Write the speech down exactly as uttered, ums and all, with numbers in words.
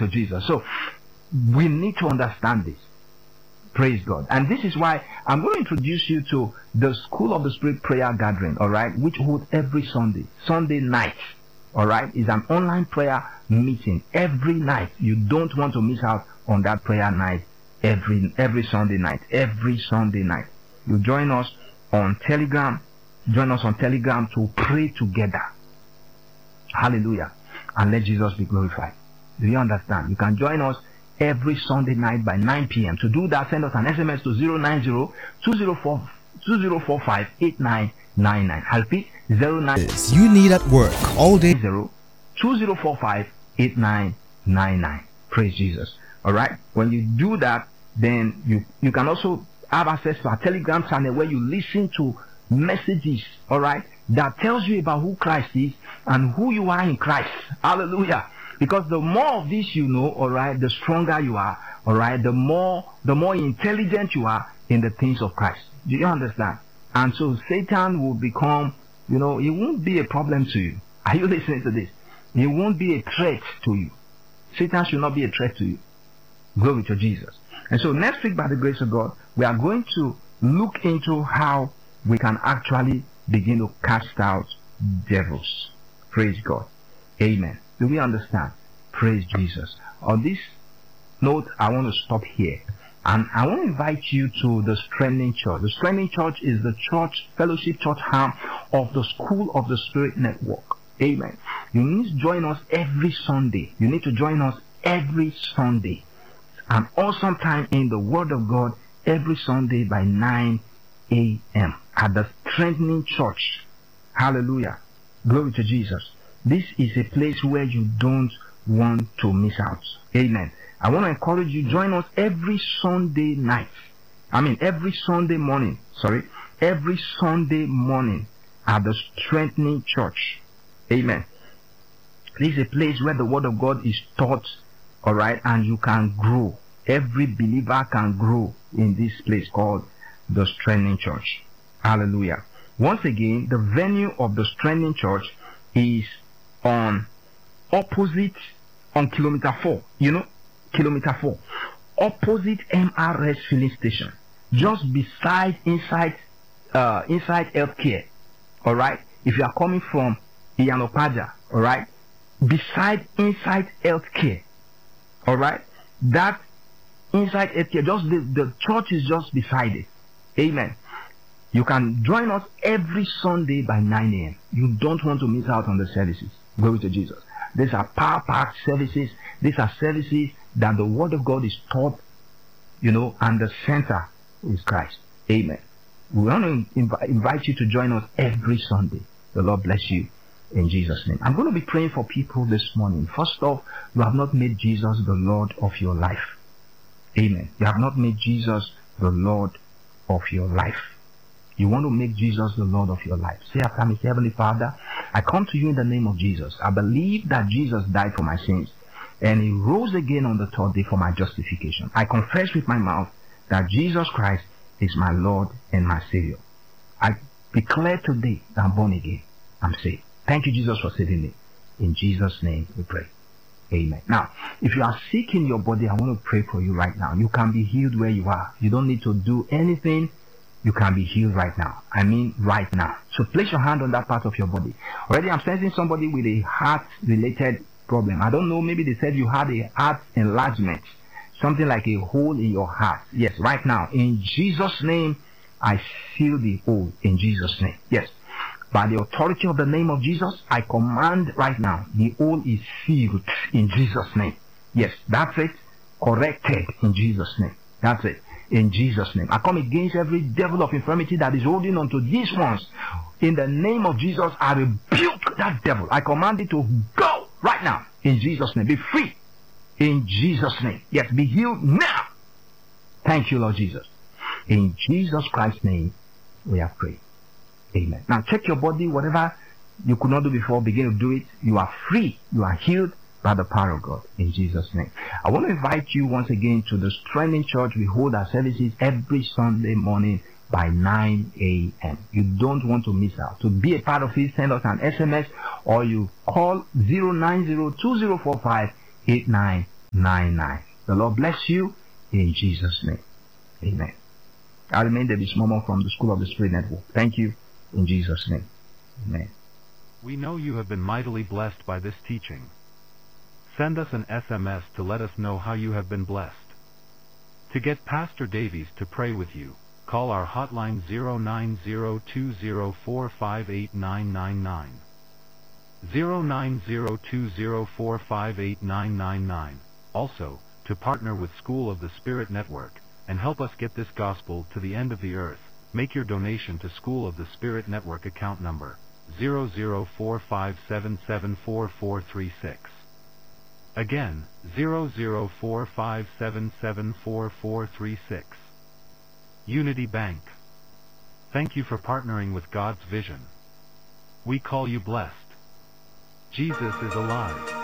to Jesus. So we need to understand this. Praise God. And this is why I'm going to introduce you to the School of the Spirit prayer gathering, all right, which holds every Sunday, Sunday night, all right. It's an online prayer meeting every night. You don't want to miss out on that prayer night every every Sunday night, every Sunday night. You join us on Telegram, join us on Telegram to pray together. Hallelujah. And let Jesus be glorified. Do you understand? You can join us every Sunday night by nine p.m. To do that, send us an S M S to zero nine zero, two zero four, two zero four five, eight nine nine nine. I'll repeat, zero nine you need at work all day. zero, two zero four five, eight nine nine nine. Praise Jesus. All right. When you do that, then you, you can also have access to our Telegram channel where you listen to messages, all right, that tells you about who Christ is and who you are in Christ. Hallelujah. Because the more of this you know, all right, the stronger you are, all right, the more the more intelligent you are in the things of Christ. Do you understand? And so Satan will become, you know, he won't be a problem to you. Are you listening to this? He won't be a threat to you. Satan should not be a threat to you. Glory to Jesus. And so next week, by the grace of God, we are going to look into how we can actually begin to cast out devils. Praise God. Amen. Do we understand? Praise Jesus. On this note, I want to stop here. And I want to invite you to the Strengthening Church. The Strengthening Church is the church, fellowship church arm of the School of the Spirit Network. Amen. You need to join us every Sunday. You need to join us every Sunday. An awesome time in the Word of God every Sunday by nine a.m. at the Strengthening Church. Hallelujah. Glory to Jesus. This is a place where you don't want to miss out. Amen. I want to encourage you, join us every Sunday night. I mean, every Sunday morning. Sorry. Every Sunday morning at the Strengthening Church. Amen. This is a place where the Word of God is taught, all right, and you can grow. Every believer can grow in this place called the Strengthening Church. Hallelujah. Once again, the venue of the Strengthening Church is on opposite on kilometer four, you know, kilometer four, opposite M R S filling station, just beside inside uh inside healthcare. All right, if you are coming from Iyanopaja, all right, beside inside healthcare, all right, that inside healthcare, just the, the church is just beside it. Amen. You can join us every Sunday by nine a.m. You don't want to miss out on the services. Glory to Jesus. These are power-packed services. These are services that the Word of God is taught, you know, and the center is Christ. Amen. We want to inv- invite you to join us every Sunday. The Lord bless you in Jesus' name. I'm going to be praying for people this morning. First off, you have not made Jesus the Lord of your life. Amen. You have not made Jesus the Lord of your life. You want to make Jesus the Lord of your life. Say after me, Heavenly Father, I come to you in the name of Jesus. I believe that Jesus died for my sins and he rose again on the third day for my justification. I confess with my mouth that Jesus Christ is my Lord and my Savior. I declare today that I'm born again. I'm saved. Thank you, Jesus, for saving me. In Jesus' name we pray. Amen. Now, if you are sick in your body, I want to pray for you right now. You can be healed where you are. You don't need to do anything. You can be healed right now. I mean right now. So place your hand on that part of your body. Already I'm sensing somebody with a heart-related problem. I don't know, maybe they said you had a heart enlargement. Something like a hole in your heart. Yes, right now. In Jesus' name, I seal the hole in Jesus' name. Yes. By the authority of the name of Jesus, I command right now, the hole is sealed in Jesus' name. Yes, that's it. Corrected in Jesus' name. That's it. In Jesus' name. I come against every devil of infirmity that is holding on to these ones. In the name of Jesus, I rebuke that devil. I command it to go right now. In Jesus' name. Be free. In Jesus' name. Yes, be healed now. Thank you, Lord Jesus. In Jesus Christ's name, we have prayed. Amen. Now check your body. Whatever you could not do before, begin to do it. You are free. You are healed by the power of God. In Jesus' name. I want to invite you once again to the Strengthening Church. We hold our services every Sunday morning by nine a.m. You don't want to miss out. To be a part of it, send us an S M S or you call zero nine zero, two zero four five, eight nine nine nine. The Lord bless you in Jesus' name. Amen. I remain David Momo from the School of the Spirit Network. Thank you in Jesus' name. Amen. We know you have been mightily blessed by this teaching. Send us an S M S to let us know how you have been blessed. To get Pastor Davies to pray with you, call our hotline zero nine zero two zero four five eight nine nine nine. zero nine zero two zero four five eight nine nine nine. Also, to partner with School of the Spirit Network, and help us get this gospel to the end of the earth, make your donation to School of the Spirit Network account number zero zero four five seven seven four four three six. Again, zero zero four five seven seven four four three six. Unity Bank. Thank you for partnering with God's vision. We call you blessed. Jesus is alive.